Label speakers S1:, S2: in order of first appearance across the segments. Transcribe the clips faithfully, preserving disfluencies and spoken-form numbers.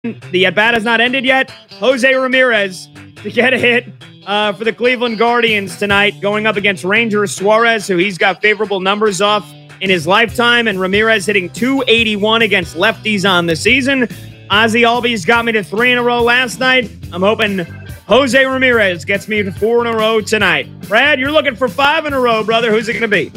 S1: The at-bat has not ended yet. Jose Ramirez to get a hit uh, for the Cleveland Guardians tonight, going up against Ranger Suarez, who he's got favorable numbers off in his lifetime, and Ramirez hitting two eighty-one against lefties on the season. Ozzie Albies got me to three in a row last night. I'm hoping Jose Ramirez gets me to four in a row tonight. Brad, you're looking for five in a row, brother. Who's it going to be?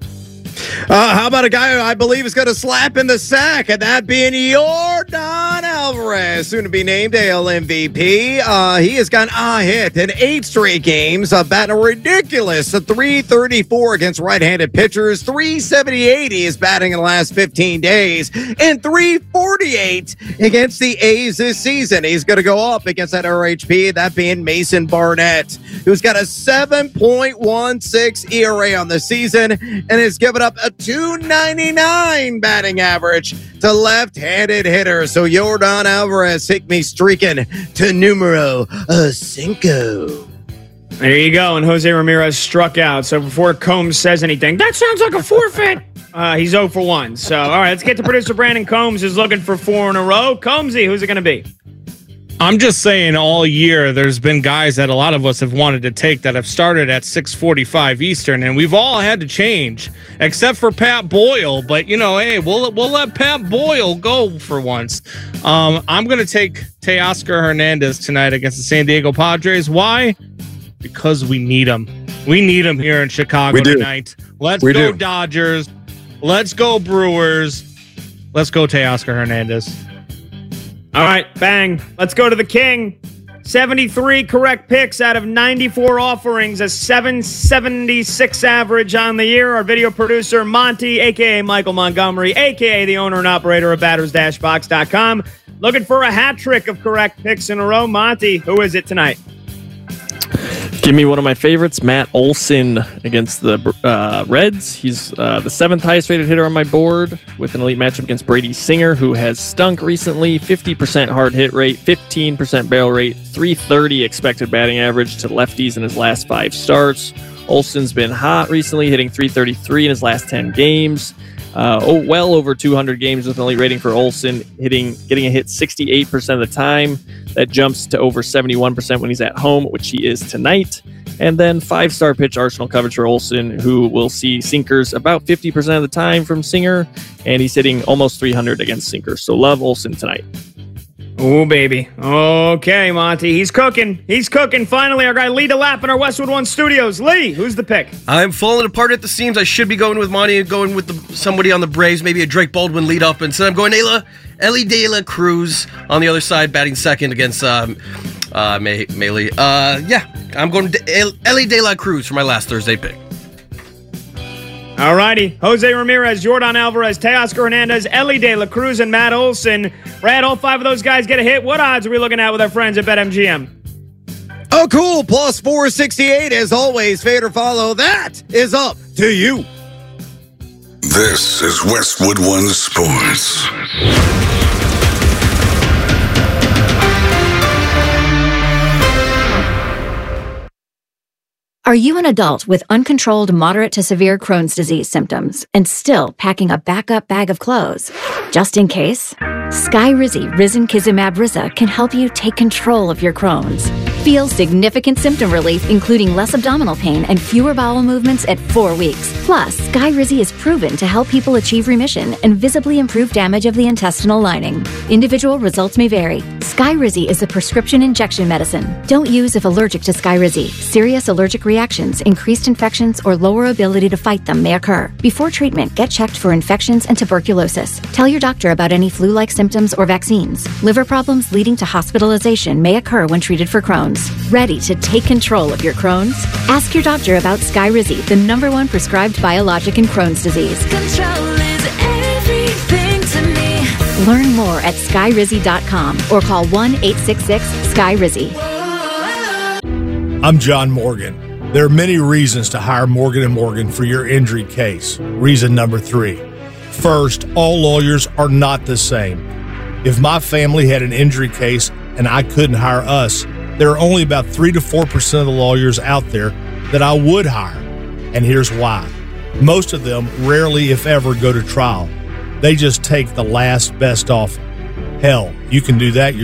S2: Uh, how about a guy who I believe is going to slap in the sack, and that being Yordan Alvarez, soon to be named A L M V P. Uh, he has gotten a hit in eight straight games, uh, batting a ridiculous three thirty-four against right-handed pitchers, three seventy-eight he is batting in the last fifteen days, and three forty-eight against the A's this season. He's going to go up against that R H P, that being Mason Barnett, who's got a seven point one six E R A on the season and has given up a two ninety-nine batting average to left-handed hitters. So Yordan Alvarez take me streaking to numero uh, cinco.
S1: There you go. And Jose Ramirez struck out. So before Combs says anything, that sounds like a forfeit. Uh, he's oh for one. So, all right, let's get to producer Brandon Combs, who's looking for four in a row. Combsy, who's it going to be?
S3: I'm just saying all year there's been guys that a lot of us have wanted to take that have started at six forty-five Eastern, and we've all had to change, except for Pat Boyle. But, you know, hey, we'll we'll let Pat Boyle go for once. Um, I'm going to take Teoscar Hernandez tonight against the San Diego Padres. Why? Because we need him. We need him here in Chicago tonight. Let's we go do. Dodgers. Let's go Brewers. Let's go Teoscar Hernandez.
S1: All right, bang. Let's go to the king. seventy-three correct picks out of ninety-four offerings, a seven seventy-six average on the year. Our video producer, Monty, a k a. Michael Montgomery, a k a the owner and operator of batters dash box dot com. Looking for a hat trick of correct picks in a row. Monty, who is it tonight?
S4: Give me one of my favorites, Matt Olson against the uh, Reds. He's uh, the seventh highest rated hitter on my board with an elite matchup against Brady Singer, who has stunk recently. fifty percent hard hit rate, fifteen percent barrel rate, three thirty expected batting average to lefties in his last five starts. Olson's been hot recently, hitting three thirty-three in his last ten games. Uh, oh, well over two hundred games with an elite rating for Olson, hitting, getting a hit sixty-eight percent of the time. That jumps to over seventy-one percent when he's at home, which he is tonight. And then five-star pitch arsenal coverage for Olson, who will see sinkers about fifty percent of the time from Singer, and he's hitting almost three hundred against sinkers. So love Olson tonight.
S1: Oh, baby. Okay, Monty. He's cooking. He's cooking. Finally, our guy Lee DeLapp in our Westwood One studios. Lee, who's the pick?
S5: I'm falling apart at the seams. I should be going with Monty and going with the, somebody on the Braves, maybe a Drake Baldwin lead up. Instead, I'm going Ayla, Ellie De La Cruz on the other side, batting second against um, uh, May, Maylee. Uh, yeah, I'm going to Ellie De La Cruz for my last Thursday pick.
S1: All righty. Jose Ramirez, Yordan Alvarez, Teoscar Hernandez, Ellie De La Cruz, and Matt Olson. Brad, all five of those guys get a hit. What odds are we looking at with our friends at BetMGM?
S2: Oh, cool. Plus four sixty-eight. As always, fade or follow. That is up to you.
S6: This is Westwood One Sports.
S7: Are you an adult with uncontrolled moderate to severe Crohn's disease symptoms and still packing a backup bag of clothes? Just in case? Skyrizi Risankizumab Riza can help you take control of your Crohn's. Feel significant symptom relief, including less abdominal pain and fewer bowel movements at four weeks. Plus, Skyrizi is proven to help people achieve remission and visibly improve damage of the intestinal lining. Individual results may vary. Skyrizi is a prescription injection medicine. Don't use if allergic to Skyrizi. Serious allergic reactions, increased infections, or lower ability to fight them may occur. Before treatment, get checked for infections and tuberculosis. Tell your doctor about any flu-like symptoms or vaccines. Liver problems leading to hospitalization may occur when treated for Crohn's. Ready to take control of your Crohn's? Ask your doctor about Skyrizi, the number one prescribed biologic in Crohn's disease.
S8: Control is everything to me.
S7: Learn more at skyrizi dot com or call one eight six six sky rizi.
S9: I'm John Morgan. There are many reasons to hire Morgan and Morgan for your injury case. Reason number three. First, all lawyers are not the same. If my family had an injury case and I couldn't hire us, there are only about three to four percent of the lawyers out there that I would hire. And here's why. Most of them rarely, if ever, go to trial. They just take the last best offer. Hell, you can do that